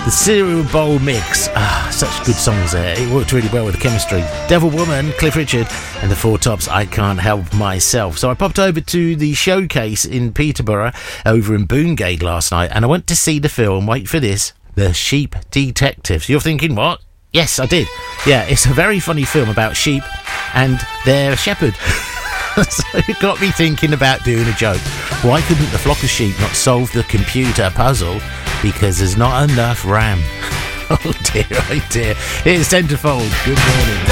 The Cereal Bowl Mix. Such good songs there. It worked really well with the chemistry. Devil Woman, Cliff Richard, and the Four Tops, I Can't Help Myself. So I popped over to the showcase in Peterborough over in Boongate last night, and I went to see the film, wait for this, The Sheep Detectives. You're thinking, what? Yes, I did. Yeah, it's a very funny film about sheep and their shepherd. So it got me thinking about doing a joke. Why couldn't the flock of sheep not solve the computer puzzle? Because there's not enough RAM. Oh dear, oh dear. Here's Centerfold. Good morning.